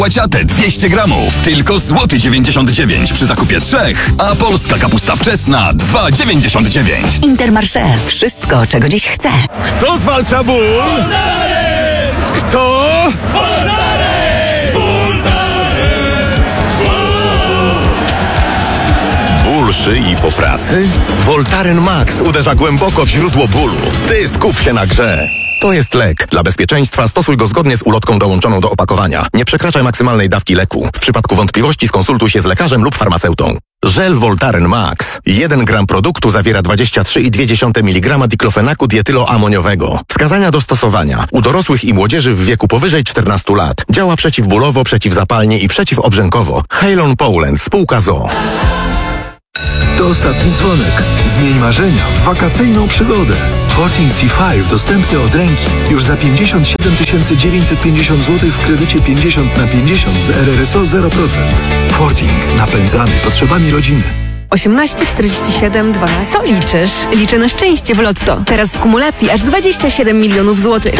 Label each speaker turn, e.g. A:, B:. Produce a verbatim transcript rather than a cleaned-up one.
A: Łaciate dwieście gramów, tylko złoty dziewięćdziesiąt dziewięć przy zakupie trzech, a polska kapusta wczesna dwa dziewięćdziesiąt dziewięć.
B: Intermarché. Wszystko, czego dziś chcę.
C: Kto zwalcza ból?
D: Voltaren!
C: Kto?
D: Voltaren! Voltaren!
C: Ból szyi po pracy? Voltaren Max uderza głęboko w źródło bólu. Ty skup się na grze. To jest lek. Dla bezpieczeństwa stosuj go zgodnie z ulotką dołączoną do opakowania. Nie przekraczaj maksymalnej dawki leku. W przypadku wątpliwości skonsultuj się z lekarzem lub farmaceutą. Żel Voltaren Max. jeden gram produktu zawiera dwadzieścia trzy i dwie dziesiąte miligrama diklofenaku dietyloamoniowego. Wskazania do stosowania. U dorosłych i młodzieży w wieku powyżej czternastu lat. Działa przeciwbólowo, przeciwzapalnie i przeciwobrzękowo. Halon Poland, spółka z o o.
E: To ostatni dzwonek. Zmień marzenia w wakacyjną przygodę. Forting T pięć dostępny od ręki już za pięćdziesiąt siedem tysięcy dziewięćset pięćdziesiąt złotych w kredycie pięćdziesiąt na pięćdziesiąt z R R S O zero procent. Forting. Napędzany potrzebami rodziny.
F: osiemnaście czterdzieści siedem dwanaście. Co liczysz? Liczę na szczęście w Lotto. Teraz w kumulacji aż dwadzieścia siedem milionów złotych.